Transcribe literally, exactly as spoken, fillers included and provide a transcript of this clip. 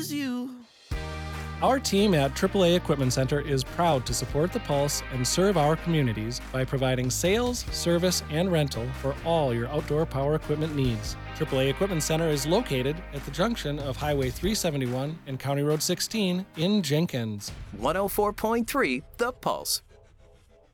you. Our team at triple A Equipment Center is proud to support the Pulse and serve our communities by providing sales, service, and rental for all your outdoor power equipment needs. triple A Equipment Center is located at the junction of Highway three seventy-one and County Road sixteen in Jenkins. one oh four point three The Pulse.